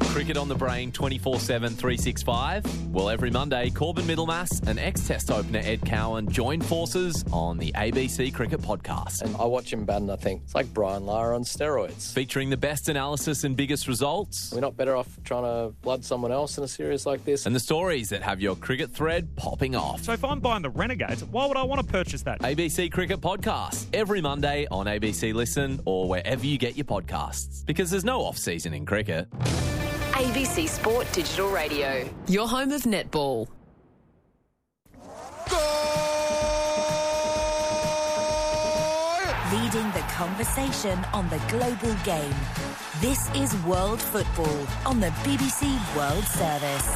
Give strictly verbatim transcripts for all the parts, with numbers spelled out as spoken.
Cricket on the Brain twenty-four seven, three sixty-five. Well, every Monday, Corbin Middlemass and ex-Test opener Ed Cowan join forces on the A B C Cricket Podcast. And I watch him bat and I think, it's like Brian Lara on steroids. Featuring the best analysis and biggest results. We're not better off trying to blood someone else in a series like this. And the stories that have your cricket thread popping off. So if I'm buying the Renegades, why would I want to purchase that? A B C Cricket Podcast, every Monday on A B C Listen or wherever you get your podcasts. Because there's no off-season in cricket. A B C Sport Digital Radio, your home of netball. Leading the conversation on the global game. This is World Football on the B B C World Service.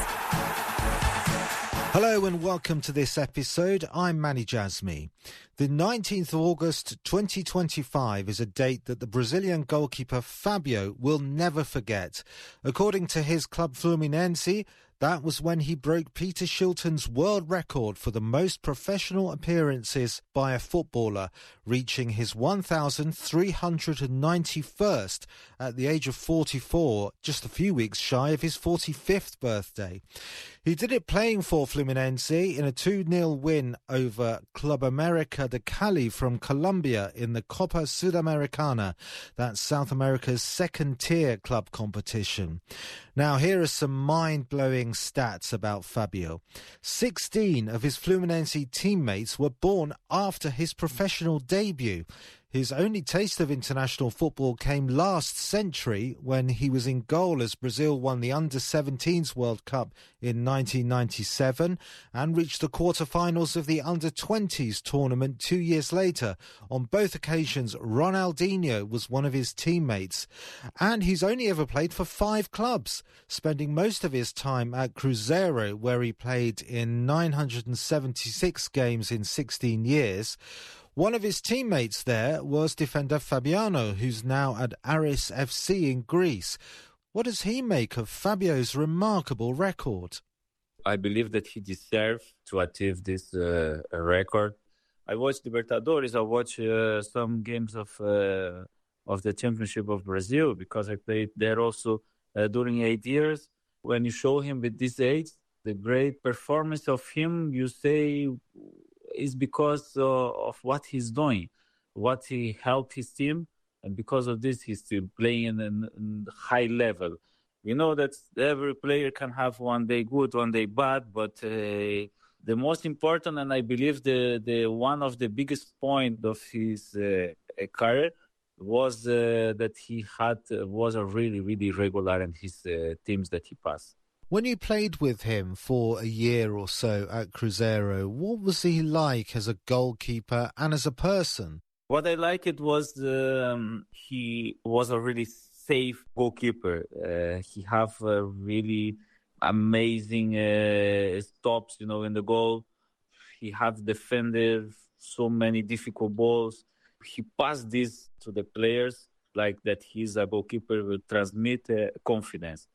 Hello and welcome to this episode. I'm Manny Jasmi. The nineteenth of August twenty twenty-five is a date that the Brazilian goalkeeper Fabio will never forget. According to his club Fluminense, that was when he broke Peter Shilton's world record for the most professional appearances by a footballer, reaching his one thousand three hundred ninety-first at the age of forty-four, just a few weeks shy of his forty-fifth birthday. He did it playing for Fluminense in a two nil win over Club America de Cali from Colombia in the Copa Sudamericana, that's South America's second-tier club competition. Now, here are some mind-blowing stats about Fabio. sixteen of his Fluminense teammates were born after his professional debut. His only taste of international football came last century when he was in goal as Brazil won the under seventeens World Cup in nineteen ninety-seven and reached the quarter-finals of the under twenties tournament two years later. On both occasions, Ronaldinho was one of his teammates. And he's only ever played for five clubs, spending most of his time at Cruzeiro, where he played in nine hundred seventy-six games in sixteen years. One of his teammates there was defender Fabiano, who's now at Aris F C in Greece. What does he make of Fabio's remarkable record? I believe that he deserves to achieve this uh, record. I watch Libertadores, I watch uh, some games of uh, of the Championship of Brazil because I played there also uh, during eight years. When you show him with this age, the great performance of him, you say, is because uh, of what he's doing, what he helped his team, and because of this, he's still playing in, in high level. We know that every player can have one day good, one day bad, but uh, the most important, and I believe the, the one of the biggest point of his uh, career was uh, that he had uh, was a really, really regular in his uh, teams that he passed. When you played with him for a year or so at Cruzeiro, what was he like as a goalkeeper and as a person? What I liked it was um, he was a really safe goalkeeper. Uh, he have a really amazing uh, stops, you know, in the goal. He have defended so many difficult balls. He passed this to the players, like that he's a goalkeeper will transmit uh, confidence.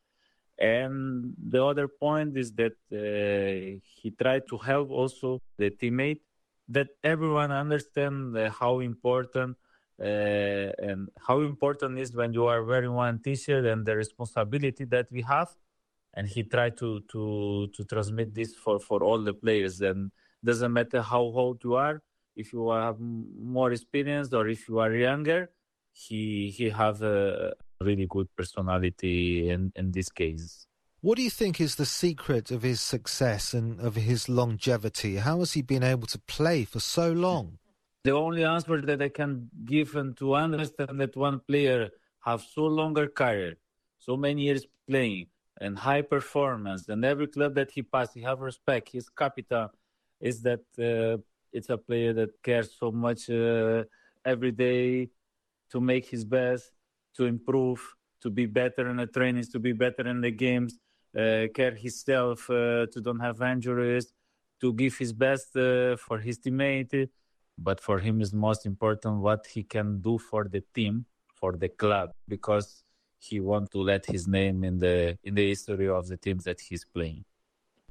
And the other point is that uh, he tried to help also the teammate, that everyone understand uh, how important uh, and how important is when you are wearing one T-shirt and the responsibility that we have. And he tried to to to transmit this for, for all the players. And doesn't matter how old you are, if you have more experience or if you are younger, he he have a really good personality in, in this case. What do you think is the secret of his success and of his longevity? How has he been able to play for so long? The only answer that I can give and to understand that one player have so longer career, so many years playing and high performance, and every club that he passed, he have respect. His capital is that uh, it's a player that cares so much uh, every day to make his best, to improve, to be better in the trainings, to be better in the games, uh, care himself, uh, to don't have injuries, to give his best uh, for his teammate. But for him is most important what he can do for the team, for the club, because he wants to let his name in the in the history of the teams that he's playing.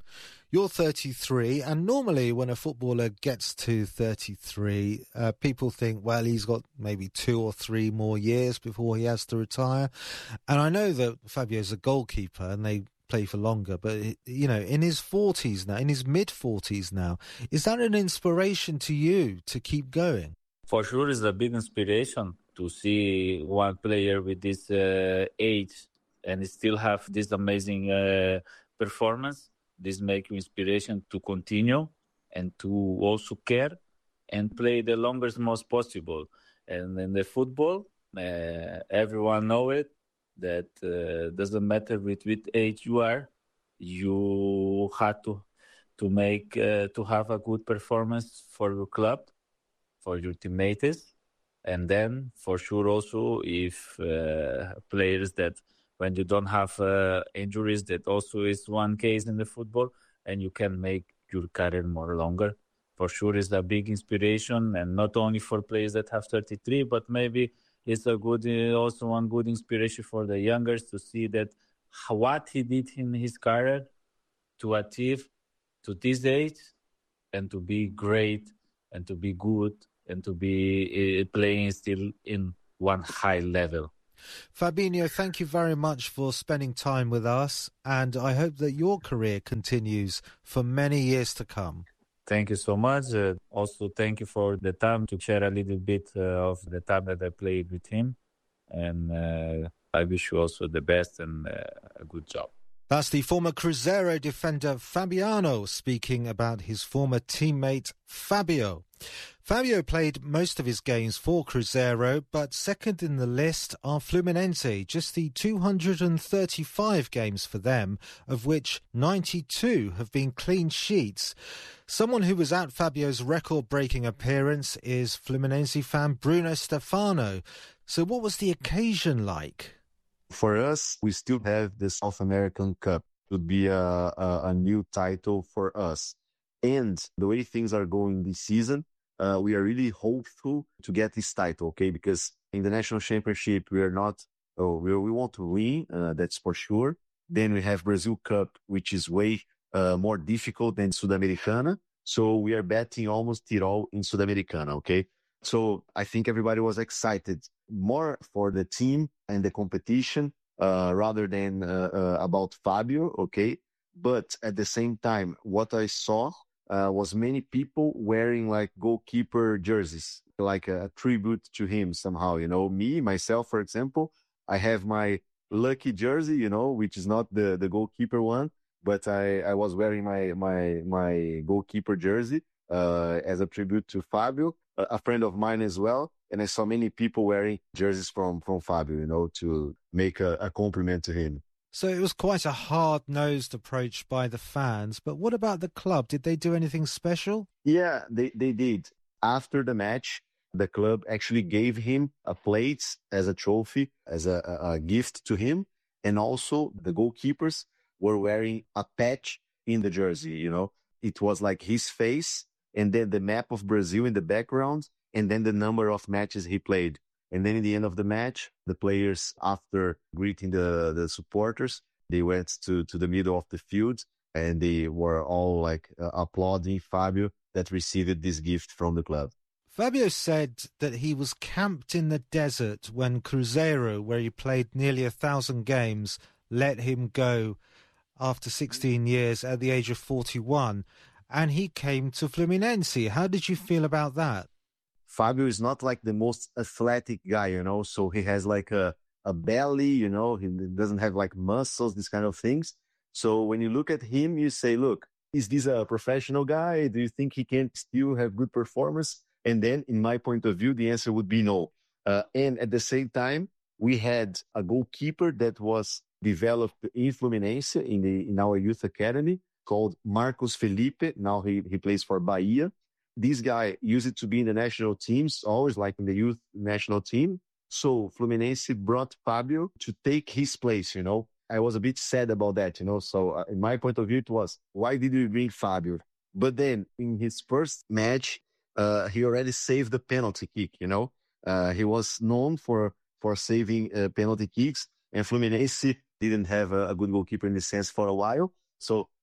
You're thirty-three, and normally when a footballer gets to thirty-three, uh, people think, well, he's got maybe two or three more years before he has to retire. And I know that Fabio's a goalkeeper and they play for longer, but, you know, in his forties now, in his mid-forties now, is that an inspiration to you to keep going? For sure, it's a big inspiration to see one player with this uh, age and still have this amazing uh, performance. This makes you inspiration to continue and to also care and play the longest most possible. And in the football, uh, everyone know it, that uh, doesn't matter with which age you are, you have to to make uh, to have a good performance for your club, for your teammates, and then for sure also if uh, players that when you don't have uh, injuries, that also is one case in the football, and you can make your career more longer. For sure, it's a big inspiration, and not only for players that have thirty-three, but maybe it's a good, uh, also one good inspiration for the youngers to see that what he did in his career to achieve to this age and to be great and to be good and to be uh, playing still in one high level. Fabinho, thank you very much for spending time with us, and I hope that your career continues for many years to come. Thank you so much. Uh, also, thank you for the time to share a little bit uh, of the time that I played with him. And uh, I wish you also the best and uh, a good job. That's the former Cruzeiro defender Fabiano speaking about his former teammate Fabio. Fabio played most of his games for Cruzeiro, but second in the list are Fluminense, just the two hundred thirty-five games for them, of which ninety-two have been clean sheets. Someone who was at Fabio's record-breaking appearance is Fluminense fan Bruno Stefano. So what was the occasion like? For us, we still have the South American Cup. It would be a, a, a new title for us. And the way things are going this season, uh, we are really hopeful to get this title, okay? Because in the National Championship, we are not, oh, we, we want to win, uh, that's for sure. Then we have Brazil Cup, which is way uh, more difficult than Sudamericana. So we are betting almost it all in Sudamericana, okay? So I think everybody was excited more for the team and the competition uh, rather than uh, uh, about Fabio, okay? But at the same time, what I saw uh, was many people wearing like goalkeeper jerseys, like a, a tribute to him somehow, you know? Me, myself, for example, I have my lucky jersey, you know, which is not the, the goalkeeper one, but I, I was wearing my, my, my goalkeeper jersey uh, as a tribute to Fabio. A friend of mine as well, and I saw many people wearing jerseys from, from Fabio, you know, to make a, a compliment to him. So it was quite a hard-nosed approach by the fans, but what about the club? Did they do anything special? Yeah, they, they did. After the match, the club actually gave him a plate as a trophy, as a, a, a gift to him, and also the goalkeepers were wearing a patch in the jersey, you know. It was like his face, and then the map of Brazil in the background, and then the number of matches he played. And then in the end of the match, the players, after greeting the, the supporters, they went to, to the middle of the field, and they were all like uh, applauding Fabio that received this gift from the club. Fabio said that he was camped in the desert when Cruzeiro, where he played nearly a thousand games, let him go after sixteen years at the age of forty-one. And he came to Fluminense. How did you feel about that? Fabio is not like the most athletic guy, you know, so he has like a, a belly, you know, he doesn't have like muscles, these kind of things. So when you look at him, you say, look, is this a professional guy? Do you think he can still have good performance? And then in my point of view, the answer would be no. Uh, and at the same time, we had a goalkeeper that was developed in Fluminense in the in our youth academy, called Marcos Felipe. Now he, he plays for Bahia. This guy used to be in the national teams, always like in the youth national team. So Fluminense brought Fabio to take his place, you know. I was a bit sad about that, you know. So uh, in my point of view, it was, why did we bring Fabio? But then in his first match, uh, he already saved the penalty kick, you know. Uh, he was known for, for saving uh, penalty kicks, and Fluminense didn't have a, a good goalkeeper in the sense for a while. So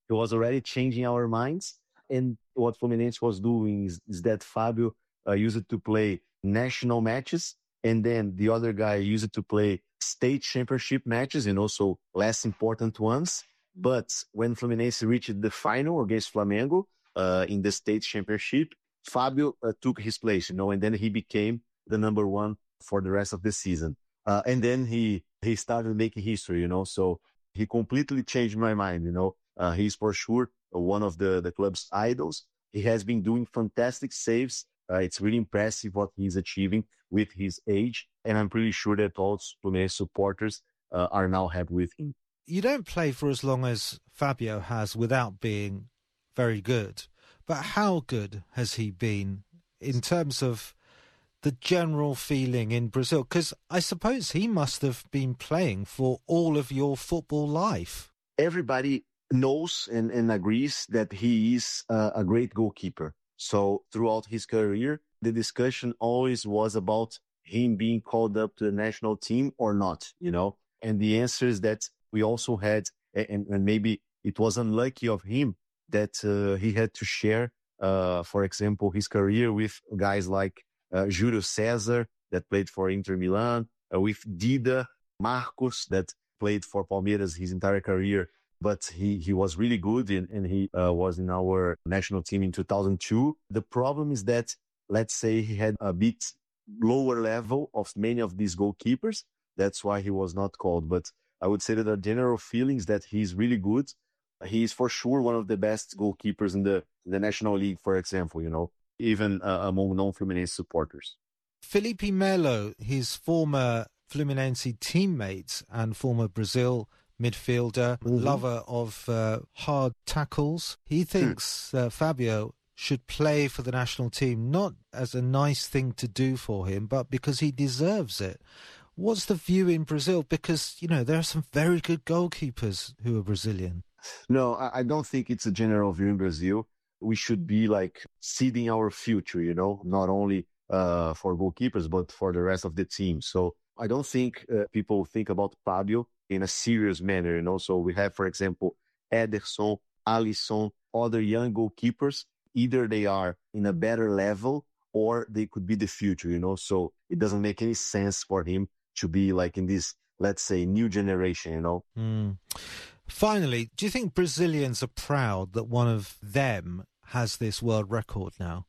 he was already changing our minds. And what Fluminense was doing is, is that Fabio uh, used to play national matches, and then the other guy used to play state championship matches, and also less important ones. But when Fluminense reached the final against Flamengo uh, in the state championship, Fabio uh, took his place, you know, and then he became the number one for the rest of the season. Uh, and then he he started making history, you know, so he completely changed my mind, you know. Uh, he's for sure one of the, the club's idols. He has been doing fantastic saves. Uh, it's really impressive what he's achieving with his age. And I'm pretty sure that all Fluminense supporters uh, are now happy with him. You don't play for as long as Fabio has without being very good. But how good has he been in terms of the general feeling in Brazil? Because I suppose he must have been playing for all of your football life. Everybody knows and, and agrees that he is uh, a great goalkeeper. So throughout his career, the discussion always was about him being called up to the national team or not, you know. And the answer is that we also had, and, and maybe it was unlucky of him that uh, he had to share, uh, for example, his career with guys like uh, Júlio César, that played for Inter Milan, uh, with Dida, Marcos, that played for Palmeiras his entire career. But he, he was really good, and, and he uh, was in our national team in two thousand two. The problem is that, let's say, he had a bit lower level of many of these goalkeepers. That's why he was not called. But I would say that the general feeling is that he's really good. He is for sure one of the best goalkeepers in the, the National League, for example, you know, even uh, among non-Fluminense supporters. Felipe Melo, his former Fluminense teammate and former Brazil midfielder, mm-hmm. lover of uh, hard tackles. He thinks uh, Fabio should play for the national team, not as a nice thing to do for him, but because he deserves it. What's the view in Brazil? Because, you know, there are some very good goalkeepers who are Brazilian. No, I don't think it's a general view in Brazil. We should be like seeding our future, you know, not only uh, for goalkeepers, but for the rest of the team. So I don't think uh, people think about Fabio in a serious manner, you know. So we have, for example, Ederson, Alisson, other young goalkeepers. Either they are in a better level or they could be the future, you know. So it doesn't make any sense for him to be like in this, let's say, new generation, you know. Mm. Finally, do you think Brazilians are proud that one of them has this world record now?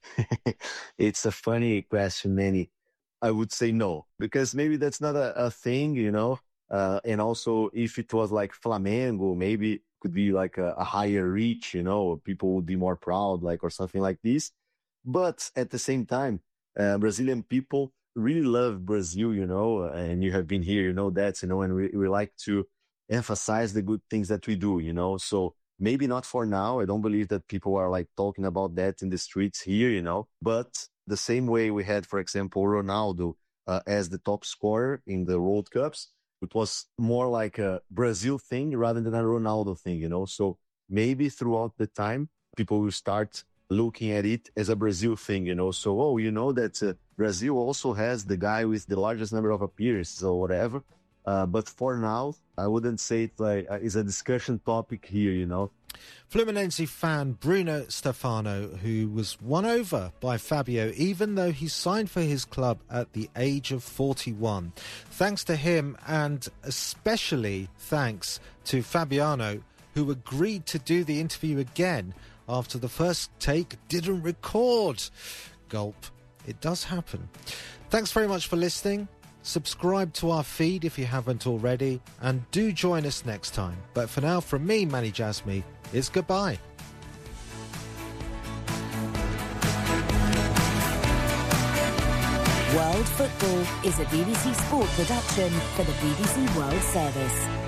It's a funny question, Manny. I would say no, because maybe that's not a, a thing, you know. Uh, and also, if it was like Flamengo, maybe it could be like a, a higher reach, you know, people would be more proud, like, or something like this. But at the same time, uh, Brazilian people really love Brazil, you know, and you have been here, you know, that, you know, and we, we like to emphasize the good things that we do, you know. So maybe not for now. I don't believe that people are like talking about that in the streets here, you know, but the same way we had, for example, Ronaldo uh, as the top scorer in the World Cups. It was more like a Brazil thing rather than a Ronaldo thing, you know. So maybe throughout the time, people will start looking at it as a Brazil thing, you know. So, oh, you know that uh, Brazil also has the guy with the largest number of appearances or whatever. Uh, but for now, I wouldn't say it like uh, it's a discussion topic here, you know. Fluminense fan Bruno Stefano, who was won over by Fabio, even though he signed for his club at the age of forty-one. Thanks to him, and especially thanks to Fabiano, who agreed to do the interview again after the first take didn't record. Gulp. It does happen. Thanks very much for listening. Subscribe to our feed if you haven't already, and do join us next time. But for now, from me, Manny Jasmy, it's goodbye. World Football is a B B C Sport production for the B B C World Service.